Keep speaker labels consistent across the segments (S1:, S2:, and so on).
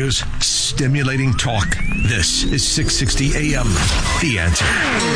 S1: news, stimulating talk. This is 660 AM. The Answer.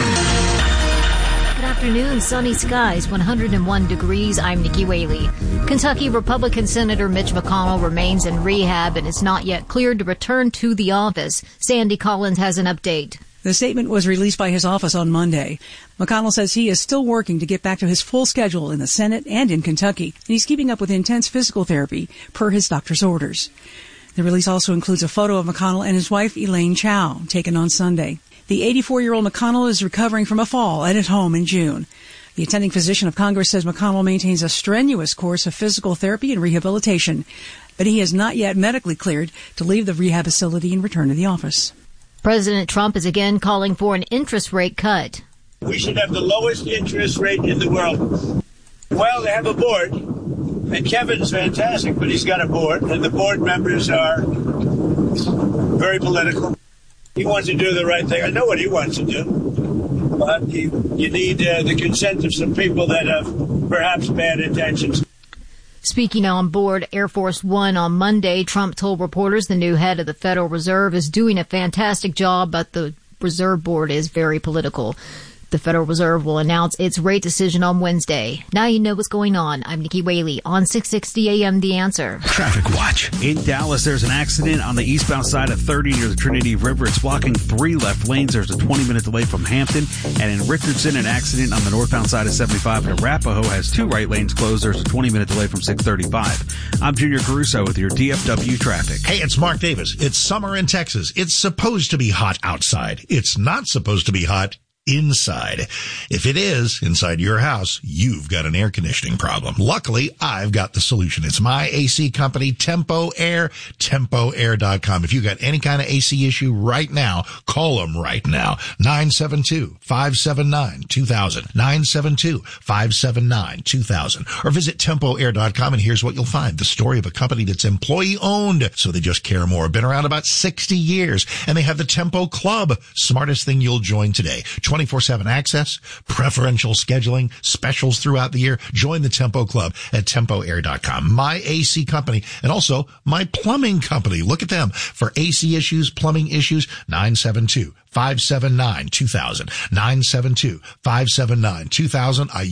S2: Good afternoon. Sunny skies, 101 degrees. I'm Nikki Whaley. Kentucky Republican Senator Mitch McConnell remains in rehab and is not yet cleared to return to the office. Sandy Collins has an update.
S3: The statement was released by his office on Monday. McConnell says he is still working to get back to his full schedule in the Senate and in Kentucky, and he's keeping up with intense physical therapy per his doctor's orders. The release also includes a photo of McConnell and his wife, Elaine Chao, taken on Sunday. The 84-year-old McConnell is recovering from a fall at his home in June. The attending physician of Congress says McConnell maintains a strenuous course of physical therapy and rehabilitation, but he is not yet medically cleared to leave the rehab facility and return to the office.
S2: President Trump is again calling for an interest rate cut.
S4: We should have the lowest interest rate in the world. Well, they have a board, and Kevin's fantastic, but he's got a board, and the board members are very political. He wants to do the right thing. I know what he wants to do, but you need the consent of some people that have perhaps bad intentions.
S2: Speaking on board Air Force One on Monday, Trump told reporters the new head of the Federal Reserve is doing a fantastic job, but the Reserve Board is very political. The Federal Reserve will announce its rate decision on Wednesday. Now you know what's going on. I'm Nikki Whaley on 660 AM The Answer.
S1: Traffic watch.
S5: In Dallas, there's an accident on the eastbound side of 30 near the Trinity River. It's blocking 3 left lanes. There's a 20-minute delay from Hampton. And in Richardson, an accident on the northbound side of 75 at Arapahoe has 2 right lanes closed. There's a 20-minute delay from 635. I'm Junior Caruso with your DFW traffic.
S6: Hey, it's Mark Davis. It's summer in Texas. It's supposed to be hot outside. It's not supposed to be hot inside. If it is inside your house, you've got an air conditioning problem. Luckily, I've got the solution. It's my AC company, Tempo Air, TempoAir.com. If you've got any kind of AC issue right now, call them right now. 972-579-2000. 972-579-2000. Or visit TempoAir.com, and here's what you'll find. The story of a company that's employee-owned, so they just care more. Been around about 60 years, and they have the Tempo Club. Smartest thing you'll join today. 24/7 access, preferential scheduling, specials throughout the year. Join the Tempo Club at TempoAir.com. My AC company, and also my plumbing company. Look at them for AC issues, plumbing issues. 972-579-2000. 972-579-2000.